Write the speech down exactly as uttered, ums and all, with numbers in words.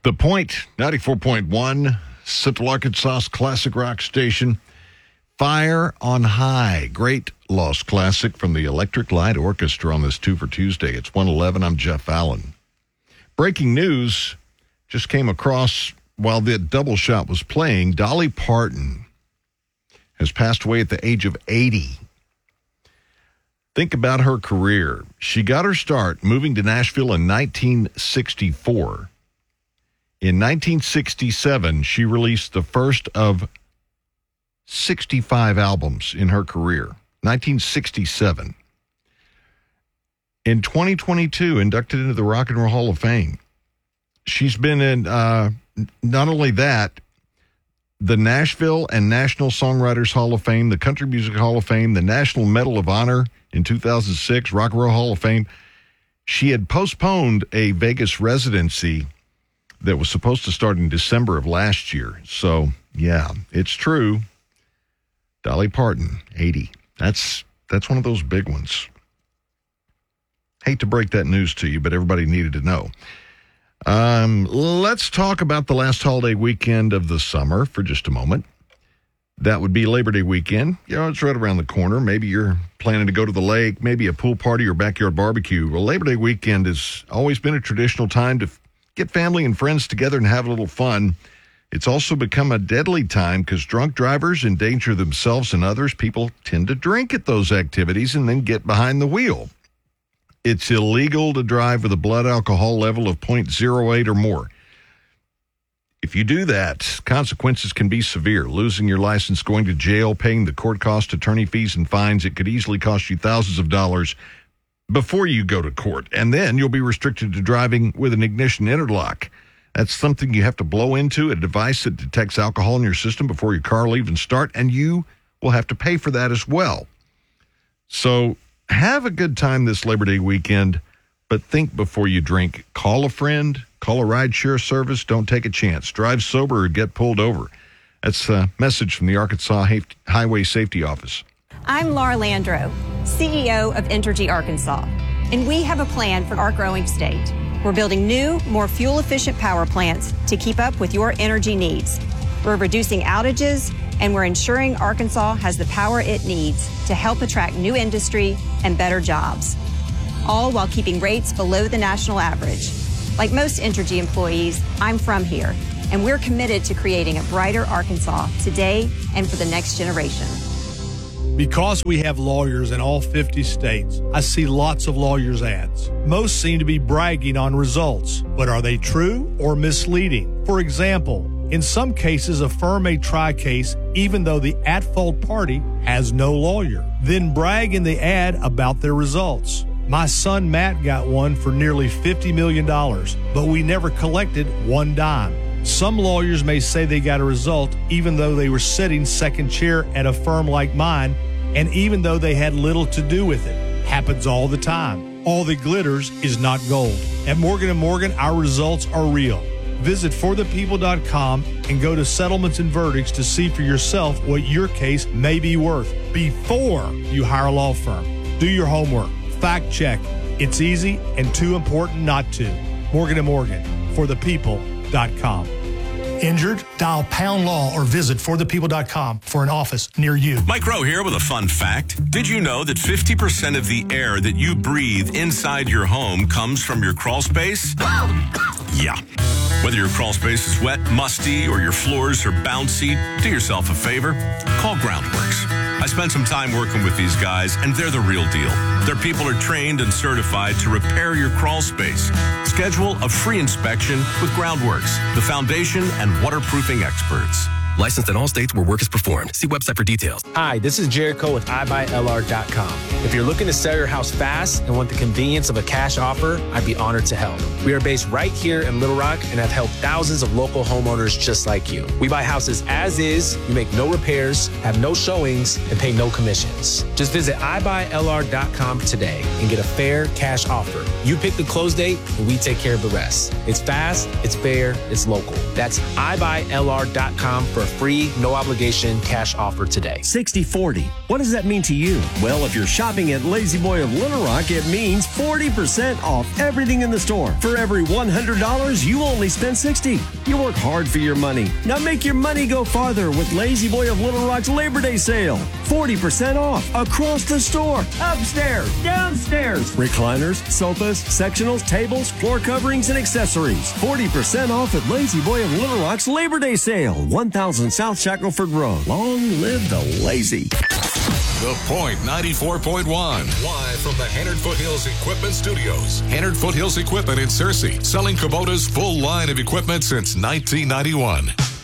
The Point, ninety-four point one, Central Arkansas's classic rock station. Fire on High, great lost classic from the Electric Light Orchestra on this Two for Tuesday. It's one eleven. I'm Jeff Allen. Breaking news just came across while the double shot was playing. Dolly Parton has passed away at the age of eighty. Think about her career. She got her start moving to Nashville in nineteen sixty-four. In nineteen sixty-seven, she released the first of sixty-five albums in her career. nineteen sixty-seven. In twenty twenty-two, inducted into the Rock and Roll Hall of Fame. She's been in, uh, not only that, the Nashville and National Songwriters Hall of Fame, the Country Music Hall of Fame, the National Medal of Honor in two thousand six, Rock and Roll Hall of Fame. She had postponed a Vegas residency that was supposed to start in December of last year. So, yeah, it's true. Dolly Parton, eighty. That's that's one of those big ones. Hate to break that news to you, but everybody needed to know. Um, let's talk about the last holiday weekend of the summer for just a moment. That would be Labor Day weekend. You know, it's right around the corner. Maybe you're planning to go to the lake, maybe a pool party or backyard barbecue. Well, Labor Day weekend has always been a traditional time to get family and friends together and have a little fun. It's also become a deadly time because drunk drivers endanger themselves and others. People tend to drink at those activities and then get behind the wheel. It's illegal to drive with a blood alcohol level of point zero eight or more. If you do that, consequences can be severe. Losing your license, going to jail, paying the court costs, attorney fees, and fines. It could easily cost you thousands of dollars before you go to court. And then you'll be restricted to driving with an ignition interlock. That's something you have to blow into, a device that detects alcohol in your system before your car will even start, and you will have to pay for that as well. So have a good time this Labor Day weekend, but think before you drink. Call a friend, call a rideshare service, don't take a chance. Drive sober or get pulled over. That's a message from the Arkansas Highway Safety Office. I'm Laura Landro, C E O of Entergy Arkansas, and we have a plan for our growing state. We're building new, more fuel-efficient power plants to keep up with your energy needs. We're reducing outages, and we're ensuring Arkansas has the power it needs to help attract new industry and better jobs, all while keeping rates below the national average. Like most Entergy employees, I'm from here, and we're committed to creating a brighter Arkansas today and for the next generation. Because we have lawyers in all fifty states, I see lots of lawyers' ads. Most seem to be bragging on results, but are they true or misleading? For example, in some cases, a firm may try a case even though the at-fault party has no lawyer, then brag in the ad about their results. My son Matt got one for nearly fifty million dollars, but we never collected one dime. Some lawyers may say they got a result even though they were sitting second chair at a firm like mine, and even though they had little to do with it. Happens all the time. All that glitters is not gold. At Morgan and Morgan, our results are real. Visit for the people dot com and go to settlements and verdicts to see for yourself what your case may be worth before you hire a law firm. Do your homework. Fact check. It's easy and too important not to. Morgan and Morgan, for the people dot com. Injured? Dial pound law or visit for the people dot com for an office near you. Mike Rowe here with a fun fact. Did you know that fifty percent of the air that you breathe inside your home comes from your crawl space? Yeah. Whether your crawl space is wet, musty, or your floors are bouncy, do yourself a favor. Call Groundworks. I spent some time working with these guys, and they're the real deal. Their people are trained and certified to repair your crawl space. Schedule a free inspection with Groundworks, the foundation and waterproofing experts. Licensed in all states where work is performed. See website for details. Hi, this is Jericho with i buy L R dot com. If you're looking to sell your house fast and want the convenience of a cash offer, I'd be honored to help. We are based right here in Little Rock and have helped thousands of local homeowners just like you. We buy houses as is, we make no repairs, have no showings, and pay no commissions. Just visit i buy L R dot com today and get a fair cash offer. You pick the close date and we take care of the rest. It's fast, it's fair, it's local. That's i buy L R dot com for a free, no obligation cash offer today. sixty forty. What does that mean to you? Well, if you're shopping at Lazy Boy of Little Rock, it means forty percent off everything in the store. For every one hundred dollars, you only spend sixty dollars. You work hard for your money. Now make your money go farther with Lazy Boy of Little Rock's Labor Day sale. forty percent off across the store, upstairs, downstairs. Recliners, sofas, sectionals, tables, floor coverings, and accessories. forty percent off at Lazy Boy of Little Rock's Labor Day sale. one thousand South Shackelford Road. Long live the lazy. The Point ninety-four point one. Live from the Hannard Foothills Equipment Studios. Hannard Foothills Equipment in Searcy. Selling Kubota's full line of equipment since nineteen ninety-one.